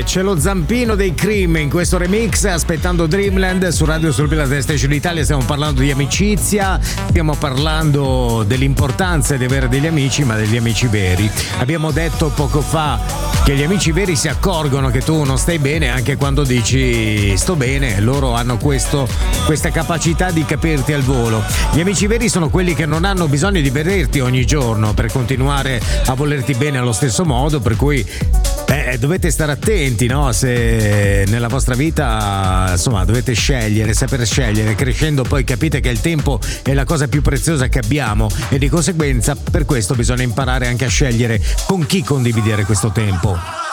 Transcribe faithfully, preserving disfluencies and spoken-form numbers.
c'è lo zampino dei Cream in questo remix Aspettando Dreamland su Radio Sul Pilate Station Italia. Stiamo parlando di amicizia, stiamo parlando dell'importanza di avere degli amici, ma degli amici veri. Abbiamo detto poco fa che gli amici veri si accorgono che tu non stai bene anche quando dici sto bene. Loro hanno questo, questa capacità di capirti al volo. Gli amici veri sono quelli che non hanno bisogno di vederti ogni giorno per continuare a volerti bene allo stesso modo, per cui Beh, dovete stare attenti, no? Se nella vostra vita, insomma, dovete scegliere, saper scegliere. Crescendo poi capite che il tempo è la cosa più preziosa che abbiamo e di conseguenza per questo bisogna imparare anche a scegliere con chi condividere questo tempo.